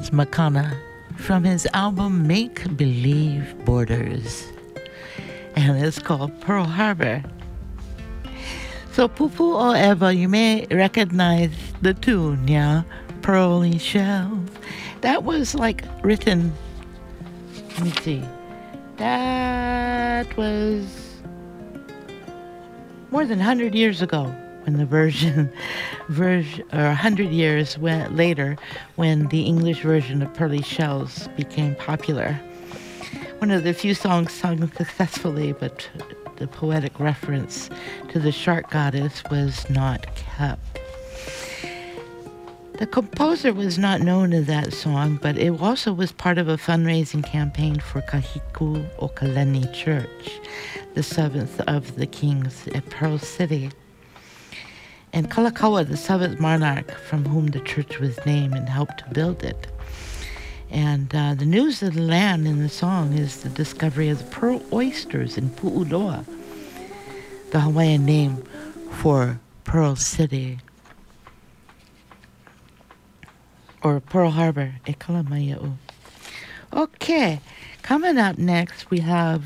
Terence McKenna from his album Make Believe Borders. And it's called Pearl Harbor. So Pupu o Eva, you may recognize the tune, yeah? Pearly shells. That was like written, let me see. That was more than 100 years ago when the version or 100 years later when the English version of Pearly Shells became popular. One of the few songs sung successfully, but the poetic reference to the shark goddess was not kept. The composer was not known in that song, but it also was part of a fundraising campaign for Kahiku Okaleni Church, the seventh of the kings at Pearl City. And Kalakaua, the seventh monarch from whom the church was named and helped to build it. And the news of the land in the song is the discovery of the pearl oysters in Pu'uloa, the Hawaiian name for Pearl City. Or Pearl Harbor, e Kalamaia'u. Okay, coming up next we have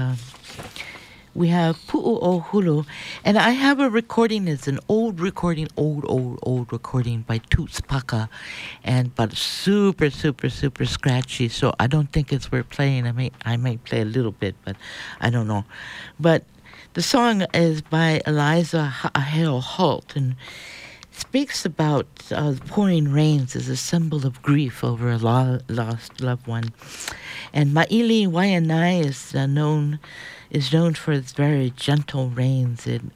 Pu'u'ohulu, and I have a recording. It's an old recording, old recording by Toots Paka, but super scratchy. So I don't think it's worth playing. I may play a little bit, but I don't know. But the song is by Eliza Hale Holt and speaks about pouring rains as a symbol of grief over a lost loved one. And Maili Waianae is known for its very gentle rains in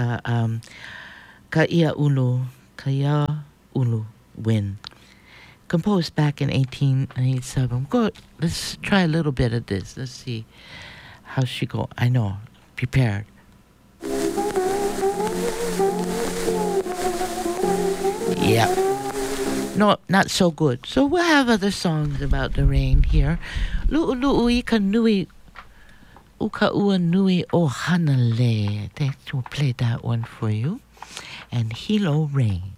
Kaia'ulu wind. Composed back in 1887. Let's try a little bit of this. Let's see how she go. I know, prepared. Yeah. No, not so good. So we'll have other songs about the rain here. Lu'ulu'u ika nui uka ua nui o hanale. We'll play that one for you. And Hilo Rain.